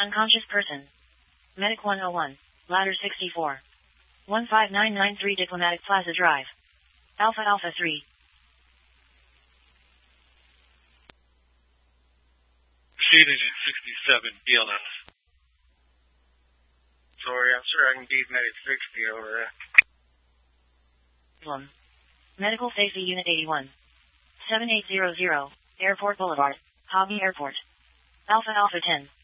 Unconscious person. Medic 101. Ladder 64. 15993 Diplomatic Plaza Drive. Alpha Alpha 3. Seat Engine 67, BLS. Sorry, I'm sure I can beat Medic 60 over there. Medical Safety Unit 81. 7800. Airport Boulevard. Hobby Airport. Alpha Alpha 10.